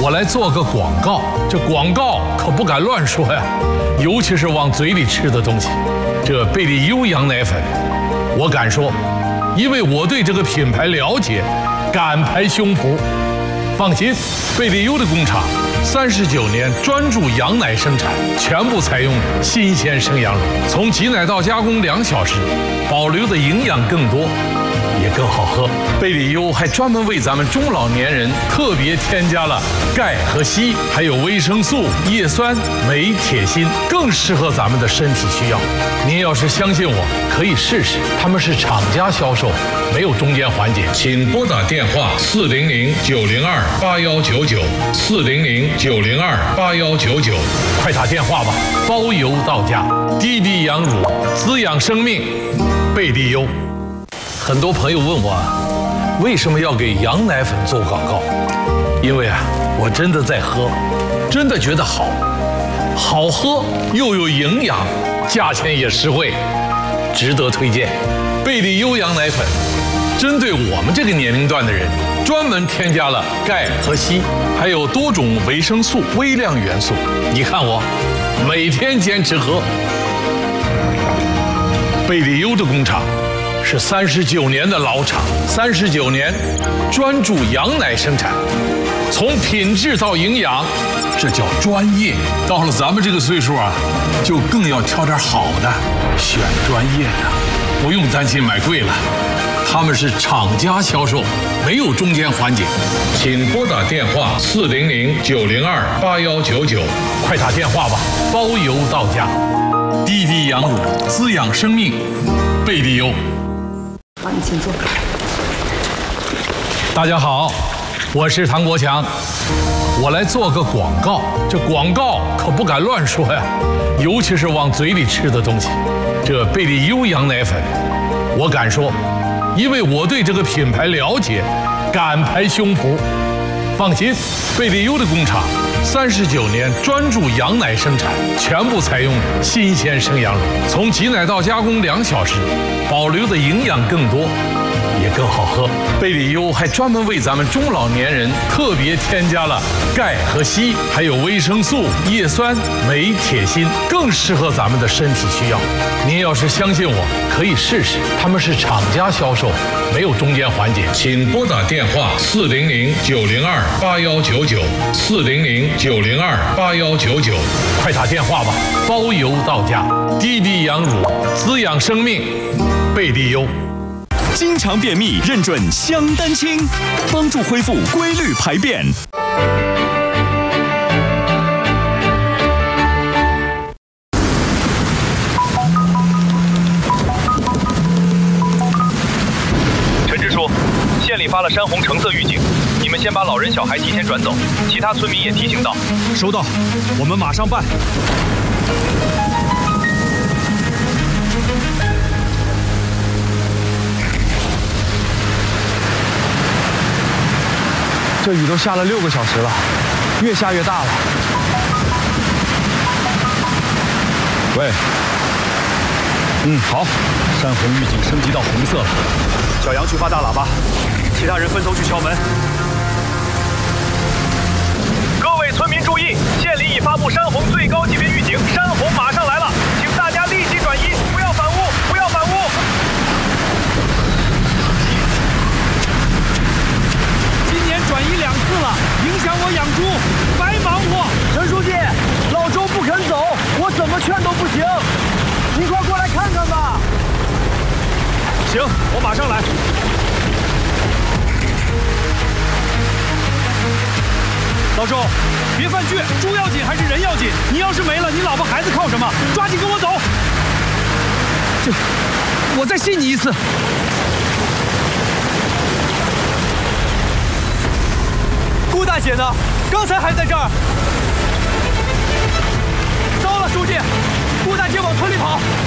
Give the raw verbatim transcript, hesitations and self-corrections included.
我来做个广告，这广告可不敢乱说呀，尤其是往嘴里吃的东西。这贝利优羊奶粉，我敢说，因为我对这个品牌了解，敢拍胸脯。放心，贝利优的工厂三十九年专注羊奶生产，全部采用新鲜生羊乳，从挤奶到加工两小时，保留的营养更多，也更好喝。贝利优还专门为咱们中老年人特别添加了钙和硒，还有维生素、叶酸、镁、铁、锌，更适合咱们的身体需要。您要是相信我，可以试试。他们是厂家销售，没有中间环节。请拨打电话四零零九零二八幺九九四零零九零二八幺九九，快打电话吧，包邮到家。滴滴羊乳，滋养生命，贝利优。很多朋友问我，为什么要给羊奶粉做广告？因为啊，我真的在喝，真的觉得好，好喝又有营养，价钱也实惠，值得推荐。贝利优羊奶粉，针对我们这个年龄段的人，专门添加了钙和硒，还有多种维生素、微量元素。你看我，每天坚持喝。贝利优的工厂是三十九年的老厂，三十九年专注羊奶生产，从品质到营养，这叫专业。到了咱们这个岁数啊，就更要挑点好的，选专业的，不用担心买贵了。他们是厂家销售，没有中间环节。请拨打电话四零零九零二八幺九九，快打电话吧，包邮到家。滴滴羊乳，滋养生命，贝利优。 好，你请坐。 大家好，我是唐国强，我来做个广告。这广告可不敢乱说呀，尤其是往嘴里吃的东西。这贝利优羊奶粉，我敢说，因为我对这个品牌了解，敢拍胸脯。放心，贝利优的工厂三十九年专注羊奶生产，全部采用新鲜生羊乳，从挤奶到加工两小时，保留的营养更多，也更好喝。贝利优还专门为咱们中老年人特别添加了钙和硒，还有维生素、叶酸、镁、铁、锌，更适合咱们的身体需要。您要是相信我，可以试试。他们是厂家销售，没有中间环节。请拨打电话四零零九零二八幺九九四零零九零二八幺九九，快打电话吧，包邮到家。滴滴羊乳，滋养生命，贝利优。 经常便秘，认准香丹清，帮助恢复规律排便。 陈支书，县里发了山洪橙色预警，你们先把老人小孩提前转走，其他村民也提醒到。 收到，我们马上办。这雨都下了六个小时了，越下越大了。喂，嗯，好，山洪预警升级到红色了。 小杨去发大喇叭，其他人分头去敲门。各位村民注意，县里已发布山洪最高级别预警，山洪马上来了，请大家立即转移，不要反屋，不要反屋。 转移两次了，影响我养猪，白忙活。 陈书记，老周不肯走，我怎么劝都不行。您快过来看看吧。 行，我马上来。老周，别犯倔，猪要紧还是人要紧？你要是没了，你老婆孩子靠什么？抓紧跟我走。这，我再信你一次。 顾大姐呢？刚才还在这儿。糟了，书记，顾大姐往村里跑。